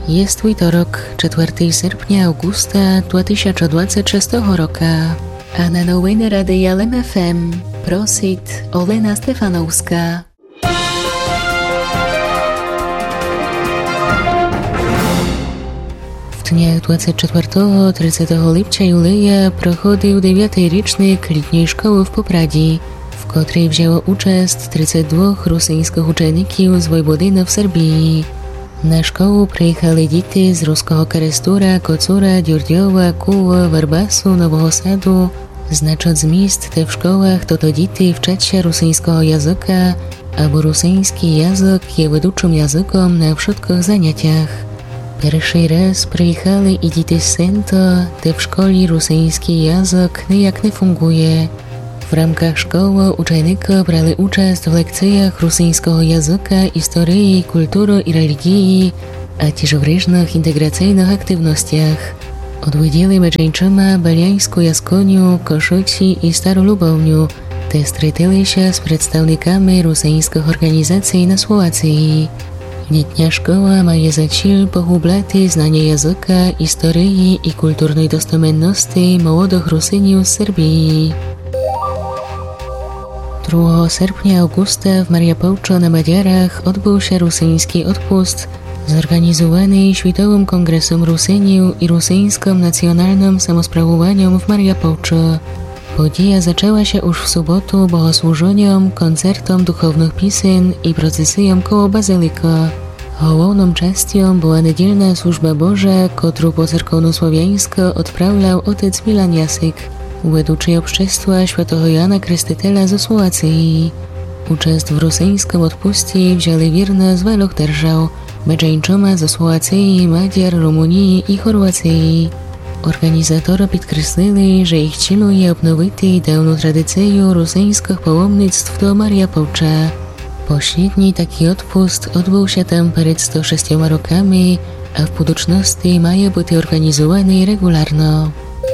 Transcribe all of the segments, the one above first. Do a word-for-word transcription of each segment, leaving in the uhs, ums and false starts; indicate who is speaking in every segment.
Speaker 1: Jest wtorok, czwartego sierpnia Augusta dwa tysiące dwudziestego szóstego roku, a na nowiny Radia L M F M prosit Olena Stefanowska. W dniach dwudziestego czwartego do trzydziestego lipca Juleja prochodził dziewiąty rocznik letniej szkoły w Popradzi, w której wzięło udział trzydzieści dwóch rosyjskich uczniów z Wojwodiny w Serbii. Na szkołę przyjechali dzieci z ruskiego Karestura, Kocura, Dziurdiowa, Kuła, Warbasu, Nowego Sadu. Znacząc z miejsc te w szkołach to to dzieci wczać się rosyjskiego języka, albo rosyjski język jest wyuczym językiem na wszystkich zajęciach. Pierwszy raz przyjechali i dzieci z Sento, te w szkole rosyjski język nijak nie funguje. W ramkach szkoły uczenicy brali udział w lekcjach rosyjskiego języka, historii, kultury i religii, a też w różnych integracyjnych aktywnościach. Odwiedzili mężczyźni Beliańską jaskonię, Koszyci i Starą Lubownię, te stretali się z przedstawnikami rosyjskich organizacji na Słowacji. Letnia szkoła ma za cel pogłębiać znanie języka, historii i kulturnej dostępności młodych Rosjan z Serbii. drugiego sierpnia Augusta w Mariupolcu na Madziarach odbył się rosyjski odpust zorganizowany Światowym Kongresem Rosjanów i Rosyjskim Nacjonalnym Samosprawowaniem w Mariupolcu. Podія zaczęła się już w sobotę bogosłużeniem, koncertem duchownych pieśń i procesją koło Bazylika. Główną częścią była niedzielna służba Boża, którą po cerkowno-słowiańsku odprawiał otec Milan Jasyk, według obszczestwa świętego Jana Chrzciciela ze Słowacji. Udział w rosyjskim odpuście wzięli wierni z wielu держав, mężczyźni ze Słowacji, Madziar, Rumunii i Chorwacji. Organizatorzy podkreślili, że ich celem jest odnowić dawną tradycję rosyjskich pałomnictw do Mariupolcza. Pośredni taki odpust odbył się tam przed sto sześcioma rokami, a w budućności ma być organizowany regularno.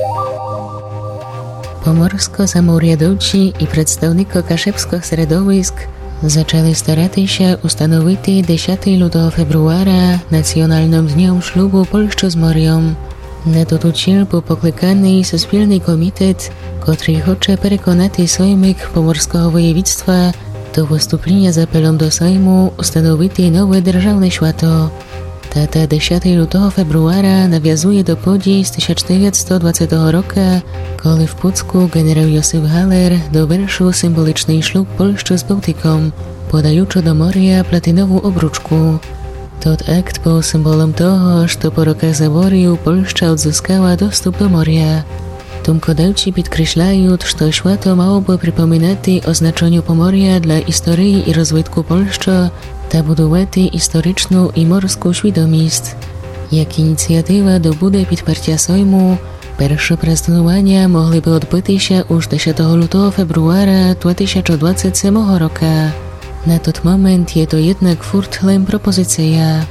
Speaker 1: Pomorsko-zamorjadowcy i przedstawnicy kaszebskich środowisk zaczęli starać się ustanowić dziesiątego februara nacjonalnym dniem ślubu Polszczy z Morią. Na to cel był poklykany specjalny komitet, który chce przekonać Sejmik Pomorskiego Województwa do wystąpienia z apelem do Sejmu ustanowić nowe державne święto. Data dziesiątego februara nawiązuje do podii z tysiąc dziewięćset dwudziestego roku, kiedy w Pucku generał Józef Haller doвершил symboliczny ślub Polszczy z Bałtyką, podając do morza platynową obruczkę. Tot akt był symbolem toho, że po rokach zaborów Polszcza odzyskała dostęp do morza. Tumkodawcy podkreślają, że święto miałoby przypominać o znaczeniu Pomorza dla historii i rozwoju Polszczy, ta budować historyczną i morską świadomość. Jak inicjatywa do budy podparcia Sejmu, pierwsze prazdnowania mogłyby odbyć się już dziesiątego februara dwa tysiące dwudziestego siódmego roku. Na ten moment jest to jednak furtlem propozycja.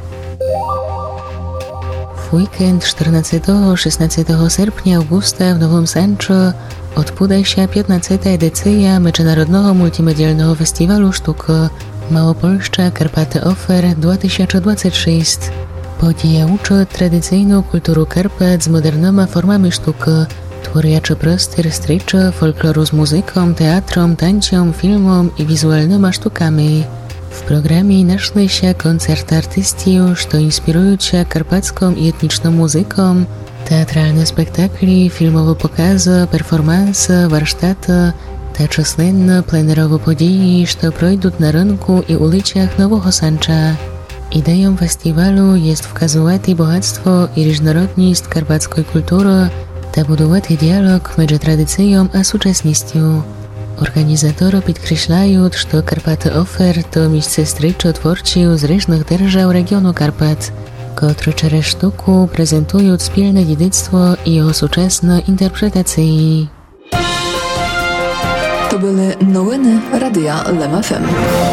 Speaker 1: W weekend czternastego do szesnastego sierpnia Augusta w Nowym Sancho odbyła się piętnastą edycja Międzynarodowego Multimedialnego Festiwalu Sztuki Małopolska Karpaty Offer dwa tysiące dwudziesty szósty. Podija uczy tradycyjną kulturę Karpat z modernymi formami sztuki, tworząc prostor stryczy folkloru z muzyką, teatrem, tańcem, filmem i wizualnymi sztukami. W programie naszły się koncerty artystów, co inspirują się karpacką i etniczną muzyką, teatralne spektakli, filmowe pokazy, performanse, warsztaty, te czasne plenerowe podії, co przejdą na rynku i ulicach Nowego Sancha. Ideą festiwalu jest wskazywać bogactwo i różnorodność karpackiej kultury, ta budować dialog między tradycją a współczesnością. Organizatorzy podkreślają, że Karpaty Offer to miejsce stryczy twórców z różnych держав regionu Karpat, które przez sztukę prezentują wspólne dziedzictwo i jego współczesne interpretacje.
Speaker 2: To były nowiny Radia L M F M.